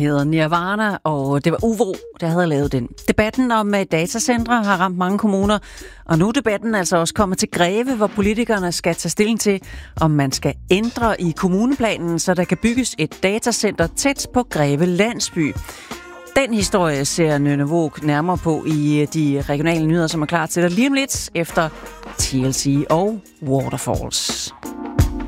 hedder Nirvana, og det var Uvro, der havde lavet den. Debatten om datacentre har ramt mange kommuner, og nu er debatten altså også kommet til Greve, hvor politikerne skal tage stilling til, om man skal ændre i kommuneplanen, så der kan bygges et datacenter tæt på Greve landsby. Den historie ser Nynne Våg nærmere på i de regionale nyheder, som er klar til dig lige om lidt efter TLC og Waterfalls.